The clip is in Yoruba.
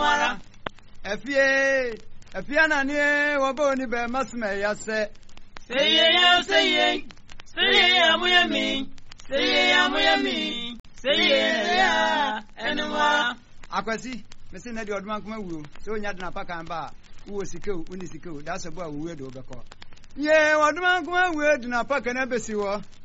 enwara efie na ne wo bo ni be masme ya se seye amuyami seye ya enwa akwasi me se na de odman kuma wuo se onya de na paka ba wo sikeu uni sikeu da so bo a wo we do be ko ye odman kuma wuo de na paka na besi wo